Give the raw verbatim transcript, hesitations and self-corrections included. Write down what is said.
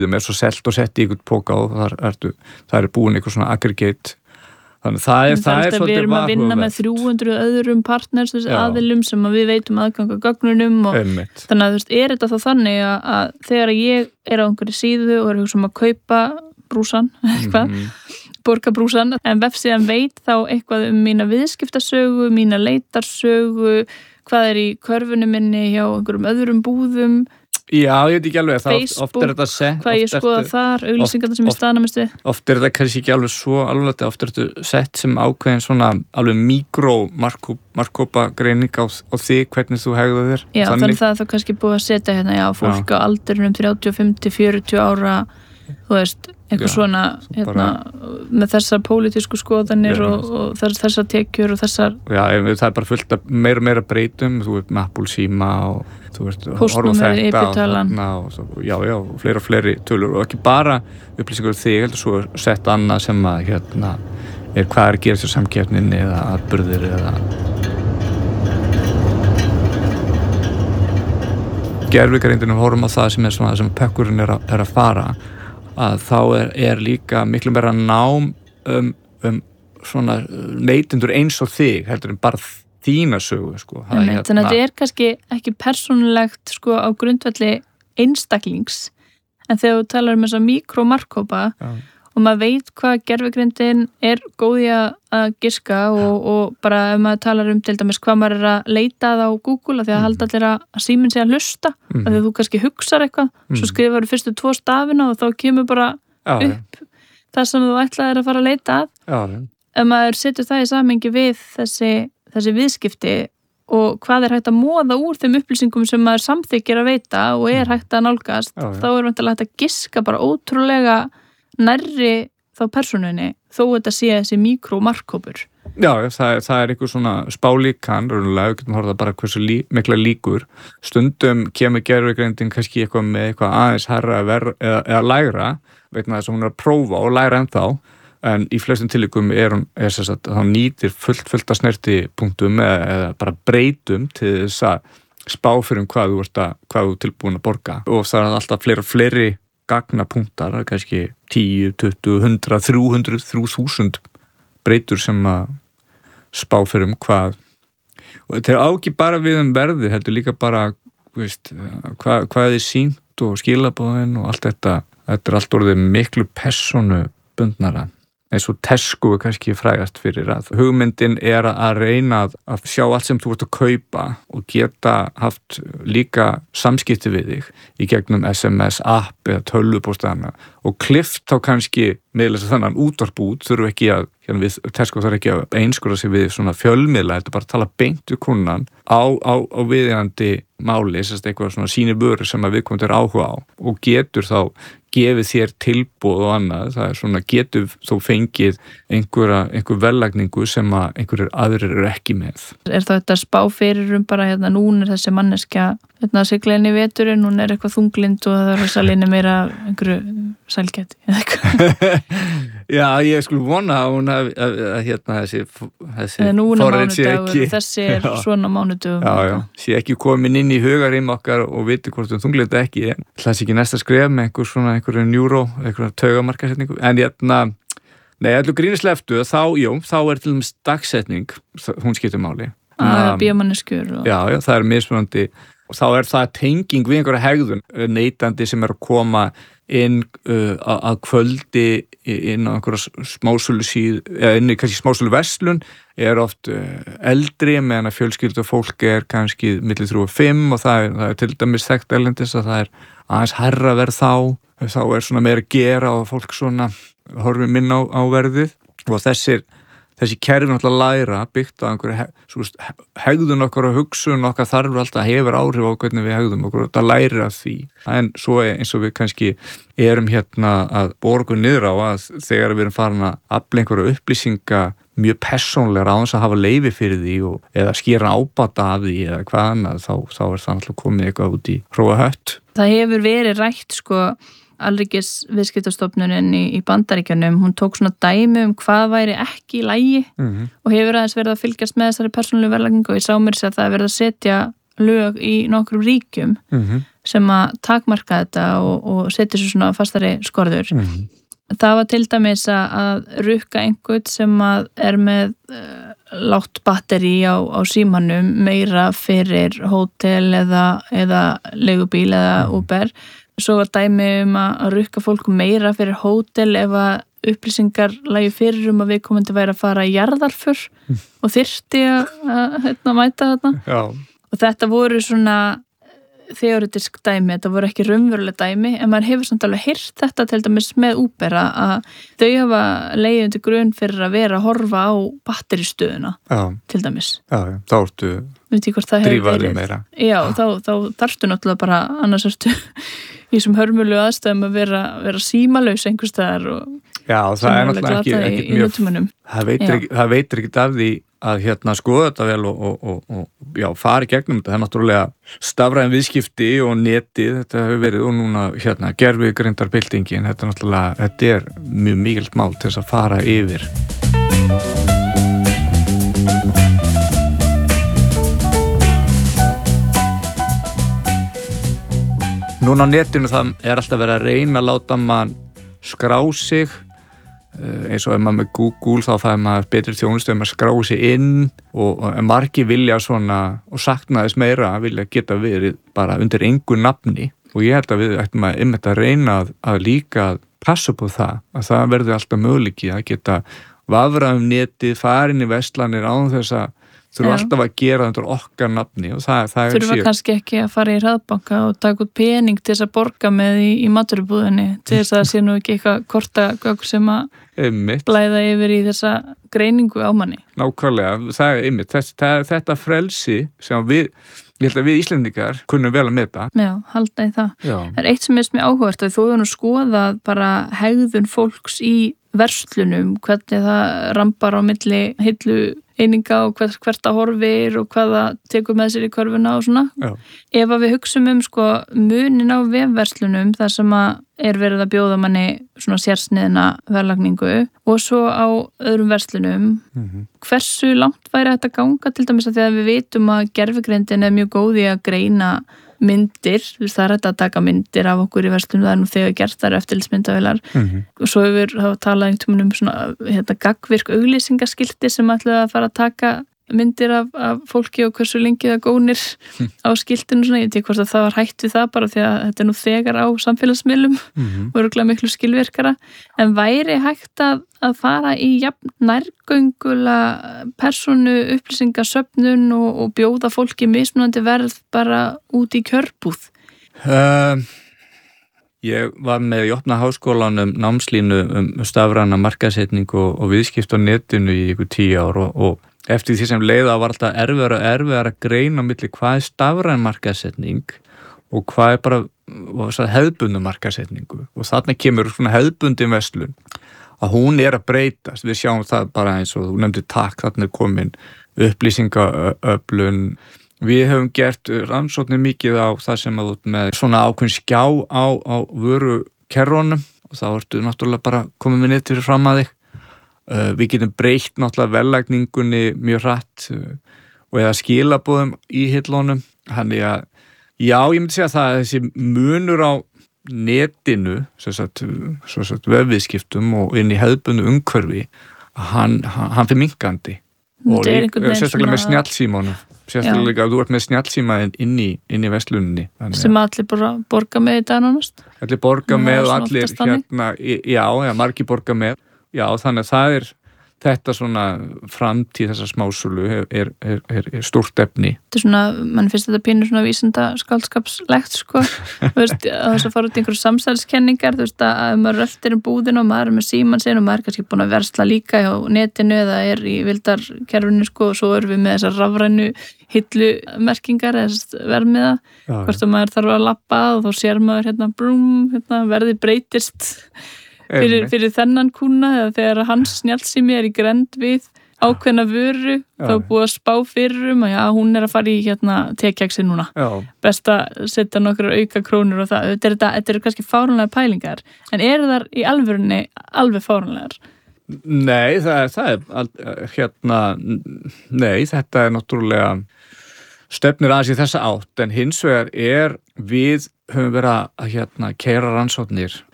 þeim er svo selt og sett í einhvern póka og þar ertu, það er búin einhver svona aggregate. Þannig það er, það er við erum að vinna með þrjú hundruð öðrum partners aðilum sem að við veitum aðgang að gögnunum og Einmitt. Þannig að þú veist, er þetta þá þannig að, að þegar ég er á einhverju síðu og er að hugsa um að kaupa brúsan, eitthvað, mm-hmm. borga brúsan, en vefsíðan veit þá eitthvað um mína viðskiptasögu, mína leitarsögu, hvað er í körfunum minni hjá einhverjum öðrum búðum, Já, ég veit ekki alveg, það Facebook, oft er þetta sett, hvað ég skoða þar, auglýsingarnar sem ég staðnamist við. Oft er þetta kannski ekki alveg svo alveg, oft er þetta sett sem ákveðin svona alveg mikró-markkópa greining á, á þig, hvernig þú hegða þér. Já, þannig, þannig það er þá kannski búið að setja hérna, já, fólk já. Á aldrinum þrjátíu og fimm til fjörutíu ára, þú veist, eitthvað já, svona, hérna, bara, með þessar pólitísku skoðanir og, og þess, þessar tekjur og þessar... Já, það er bara fullt af meira meira breytum, þú veist, með Apple síma og þú veist, Póstnúmer, IP-talan og já, já, fleiri og fleiri tölur og ekki bara upplýsingar þig, heldur svo sett annað sem að, hérna, er hvað er að gera til samkeppninni eða atburðir eða gervigreindinum horfum á það sem er svona, sem pökkurinn er að, er að fara að þá er, er líka miklu meira nám um, um svona neytendur eins og þig heldur en bara þína sögu sko. Þannig að hérna, þetta er kannski ekki persónulegt sko á grundvelli einstaklings en þegar þú talar um þessa mikromarkkópa og maður veit hvað gervigreindin er góð í að giska og, og bara ef maður talar um til dæmis hvað maður er að leita á Google því að mm. halda allir að síminn sé að hlusta mm. að því að þú kannski hugsar eitthvað mm. svo skrifar þú fyrstu tvo stafina og þá kemur bara já, upp ja. Það sem þú ætlaðir að fara að leita að já, ja. Ef maður setur það í samhengi við þessi, þessi viðskipti og hvað er hægt að móða úr þeim upplýsingum sem maður samþykir að veita og er hægt að nálgast já, ja. Þá er vantilega hægt að giska bara ótrúlega nærri þá persónunni þó þetta sé þessi mikromarkkópur. Já, það, það er einhver svona spálíkan, raunlega, við getum horfað bara hversu lí, mikla líkur. Stundum kemur gervigreindin kannski eitthvað með eitthvað aðeins herra eða, eða lægra, veitum þess að hún er að prófa og læra ennþá, en í flestum tilvikum er hún, er þess að hann nýtir fullt, fullt að snertipunktum eða, eða bara breytum til þess að spá fyrir um hvað þú ert að, hvað þú tilbúin að borga. Og það er alltaf fleiri og fleiri gagnapunktar, kannski tíu, tuttugu, hundrað, þrjú hundruð, þrjú þúsund breytur sem að spá fyrir um hvað og þetta er á ekki bara við um verði heldur líka bara veist, hvað, hvað er sýnt og skilabóðin og allt þetta, þetta er allt orðið miklu persónubundnara eins og Tesco er kannski frægast fyrir að hugmyndin er að reyna að, að sjá allt sem þú ert að kaupa og geta haft líka samskipti við þig í gegnum S M S app eða tölvupóstana og klift þá kannski meðlega þannig útvarpút þurfu ekki að, hérna við, Tesco þarf ekki að einskora sig við svona fjölmiðla, þetta bara að tala beint við kunnan á, á, á viðeigandi máli, þess að eitthvað svona síni vöru sem að viðkomandi er áhuga á og getur þá gefið þér tilboð og annað, það er svona getur þó fengið einhverja, einhver vellagningu sem að einhverjir aðrir eru ekki með. Er það þetta spá fyrir um bara hérna núna er þessi manneskja hérna sigla inn í veturinn, hún er eitthvað þunglind og það er að salina meira einhverju sælgæti eða eitthvað. Já, ég skulle vona að hún að, að, að hérna þessi, þessi forrið sé ekki þessi er já. Svona mánudögum já, já, sé ekki komin inn í hugarím okkar og viti hvort hún þunglinda ekki en hlæs ekki næsta skref með einhver svona einhverju njúró, einhverju taugamarkasetningu en hérna, nei, allir grínisleftu þá, jú, þá er til dæmis dagsetning hún skiptir máli að bíómanneskjur og... já, já, það er mismunandi og þá er það tenging við einhverja hegðun neytandi sem er að koma inn uh, að kvöldi inn á einhverja smásölu síð eða inn í kannski smásölu verslun er oft uh, eldri meðan að fjölskyldu fólk er kannski milli þrjú og fimm og það er, það er til dæmis þekkt erlendis að það er aðeins herra verð þá þá er svona meira að gera og fólk svona horfir minna á, á verðið og þessir þessi kerfi náttúrulega læra byggt á einhverju he, he, hegðun okkar og hugsun okkar þarf alltaf hefur áhrif á hvernig við hegðum okkur og það læri af því en svo eins og við kannski erum hérna að borga niður á að þegar við erum farin að afla einhverju upplýsinga mjög persónlega á þess að hafa leyfi fyrir því og, eða skera ábata af því eða hvað annað þá, þá er það náttúrulega komið eitthvað út í hróa hött. Það hefur verið rætt sko Alríkis viðskiptastofnunin í, í Bandaríkjunum, hún tók svona dæmi um hvað væri ekki í lagi mm-hmm. og hefur aðeins verið að fylgjast með þessari persónulegu verðlagningu og ég sá mér sér að það er verið að setja lög í nokkrum ríkjum mm-hmm. sem að takmarka þetta og, og setja svo svona fastari skorður. Mm-hmm. Það var til dæmis að rukka einhvern sem að er með uh, lágt batteri á, á símanum meira fyrir hótel eða, eða leigubíl eða Uber. Svo var dæmi um að rukka fólk meira fyrir hótel ef að upplýsingar lægi fyrir um að viðkomandi væri að fara í jarðarför mm. og þyrfti að, að hérna, mæta þarna. Já. Og þetta voru svona þeoretisk dæmi, þetta voru ekki raunveruleg dæmi, en maður hefur samt alveg heyrt þetta til dæmis með Uber að þau hafa legið undir grunn fyrir að vera að horfa á batteristöðuna já. Til dæmis. Já, já, þá ertu drífaði meira. Já, þá, þá þarftu náttúrulega bara annars ertu í þessum hörmulu aðstæðum að vera, vera símalaus einhvers staðar og já, það er náttúrulega ekki, ekki í, mjög, í það veitir ekki, það veitir ekki af því að hérna skoða þetta vel og, og, og, og já, fari gegnum þetta. Það er náttúrulega stafræðin viðskipti og netið, þetta hefur verið og núna hérna gervigreindarbyltingin, þetta er náttúrulega, þetta er mjög mikilvægt mál til þess að fara yfir. Núna á netinu það er alltaf verið að reyna að láta mann skrá sig, eins og ef maður með Google þá fæði maður betri þjónustu ef maður skráði sig inn og, og margir vilja svona og sakna þess meira vilja geta verið bara undir engu nafni og ég held að við ættum að einmitt að reyna að, að líka passa upp á það að það verði alltaf möguleiki að geta vafrað um netið, farin í verslanir án þess að þurfa alltaf að gera þetta okkar nafni og það, það þurfa síðan... kannski ekki að fara í hraðbanka og taka út pening til þess að borga með í, í maturubúðinni til þess að það sé nú ekki eitthvað kortagögg sem að einmitt. Blæða yfir í þessa greiningu á manni. Nákvæmlega, það er einmitt Þess, það, þetta frelsi sem við ég held að við Íslendingar kunnum vel að meta. Já, halda í það. Já. Það er eitt sem er mjög áhugavert að þú hefur nú skoðað bara hegðun fólks í verslunum, hvernig það rampar á milli hillu eininga og hvert, hvert að horfir og hvað það tekur með sér í körfuna og svona. Já. Ef að við hugsum um sko munin á vefverslunum þar sem að er verið að bjóða manni svona sérsniðna verðlagningu og svo á öðrum verslunum, mm-hmm. hversu langt væri þetta ganga til dæmis að því að við vitum að gervigreindin er mjög góð í að greina myndir, það er þetta að taka myndir af okkur í verslunum, það er nú þegar gert það eru eftirlitsmyndavélar mm-hmm. og svo hefur það talað einhvern um svona hérna, gagnvirk auglýsingaskilti sem ætlaði að fara að taka myndir af, af fólki og hversu lengi það gónir á skiltinu svona, ég veit ekki hvort að það var hætt við það bara því að þetta er nú þegar á samfélagsmiðlum mm-hmm. og örugglega miklu skilvirkara en væri hægt að, að fara í jafn nærgöngula persónu upplýsingasöfnun og, og bjóða fólki mismunandi verð bara út í kjörbúð? Um, ég var með í opna háskólanum námslínu um stafræna markaðssetningu og, og viðskipt á netinu í ykkur tíu ár og, og eftir því sem leiða var alltaf erfiðar og erfiðar að greina á milli hvað er stafræn markaðssetning og hvað er bara hefðbundin markaðssetningu og þarna kemur svona hefðbundin verslun að hún er að breytast, við sjáum það bara eins og þú nefndir takk, þarna er komin upplýsingaöflun, við höfum gert rannsóknir mikið á það sem að út með svona ákveðin skjá á, á vörukerrunum og þá ertu náttúrulega bara komið með nettir fram að þig. Uh, við getum breytt náttúrulega verðlagningunni mjög hratt uh, og eða skilabóðum í hillunum. Þannig að, já, ég myndi segja það að þessi munur á netinu, svo sagt, svo sagt vefviðskiptum og inn í hefðbundu umhverfi, hann, hann, hann fyrir minkandi. Og líka, sérstaklega með snjallsímanum. Sérstaklega að þú ert með snjallsíma inn í, inn í versluninni. Sem allir bara borga með í dag nánast? Allir borga með og allir hérna, já, já, margir borga með. Já, þannig að það er þetta svona framtíð þessa smásölu er, er, er, er stórt efni. Þetta er svona, mann finnst þetta pínu svona vísinda skáldskapslegt, sko. Þú veist, að þess að fara út í einhverju samsælskenningar, þú veist, að ef maður röltir um búðinu og maður er með símann sinn og maður er kannski búin að versla líka á netinu eða er í vildarkerfinu, sko, og svo erum við með þessar rafrænu hillumerkingar eða vermiða, hvort að maður þarf að labba og þá sér maður hérna, brúm, hérna, verði breytist Fyrir, fyrir þennan kúna eða þegar hans snjallsími er í grend við ákveðna vöru já. Þá er búið að spá fyrir um að já, hún er að fara í hérna tekjaksi núna. Já. Best að setja nokkrar auka krónur og það. Þetta er, þetta er kannski fáránlega pælingar. En eru þar í alvörunni alveg fáránlegar? Nei, það er, það er hérna, nei, þetta er náttúrulega stefnir aðeins í þessa átt, en hins vegar er við höfum verið að hérna keira rannsóknir